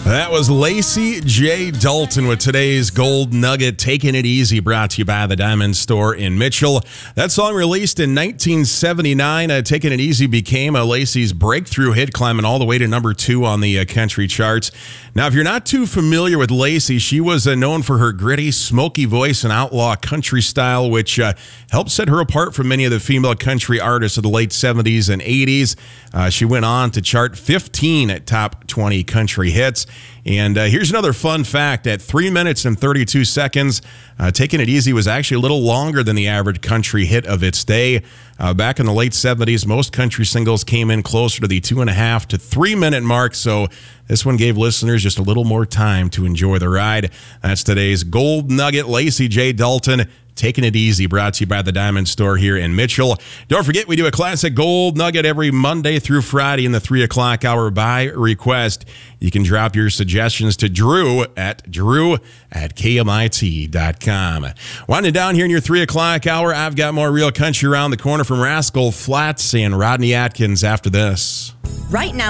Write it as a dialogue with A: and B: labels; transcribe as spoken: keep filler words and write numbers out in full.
A: That was Lacey J. Dalton with today's Gold Nugget, Taking It Easy, brought to you by the Diamond Store in Mitchell. That song released in nineteen seventy-nine, uh, Taking It Easy became uh, Lacey's breakthrough hit, climbing all the way to number two on the uh, country charts. Now, if you're not too familiar with Lacey, she was uh, known for her gritty, smoky voice and outlaw country style, which uh, helped set her apart from many of the female country artists of the late seventies and eighties. Uh, she went on to chart fifteen at top twenty country hits. And uh, here's another fun fact. At three minutes and thirty-two seconds, uh, Taking It Easy was actually a little longer than the average country hit of its day. Uh, back in the late seventies, most country singles came in closer to the two and a half to three minute mark. So this one gave listeners just a little more time to enjoy the ride. That's today's Gold Nugget, Lacey J. Dalton, Taking It Easy, brought to you by the Diamond Store here in Mitchell. Don't forget, we do a classic Gold Nugget every Monday through Friday in the three o'clock hour by request. You can drop your suggestions to Drew at drew at K M I T dot com. Winding down here in your three o'clock hour, I've got more real country around the corner from Rascal Flatts and Rodney Atkins after this.
B: Right now.